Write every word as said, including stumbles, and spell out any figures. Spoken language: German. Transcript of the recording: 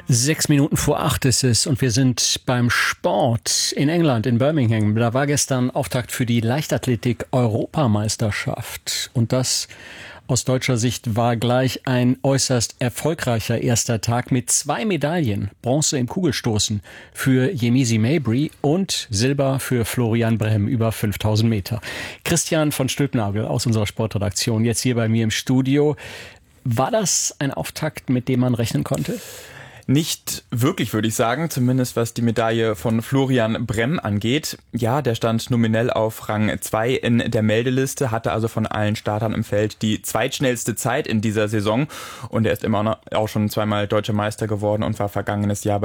Sechs Minuten vor acht ist es und wir sind beim Sport in England, in Birmingham. Da war gestern Auftakt für die Leichtathletik-Europameisterschaft. Und das aus deutscher Sicht war gleich ein äußerst erfolgreicher erster Tag mit zwei Medaillen. Bronze im Kugelstoßen für Yemisi Mabry und Silber für Florian Brehm über fünftausend Meter. Christian von Stülpnagel aus unserer Sportredaktion, jetzt hier bei mir im Studio. War das ein Auftakt, mit dem man rechnen konnte? Nicht wirklich, würde ich sagen, zumindest was die Medaille von Florian Brehm angeht. Ja, der stand nominell auf Rang zwei in der Meldeliste, hatte also von allen Startern im Feld die zweitschnellste Zeit in dieser Saison. Und er ist immer noch auch schon zweimal deutscher Meister geworden und war vergangenes Jahr bei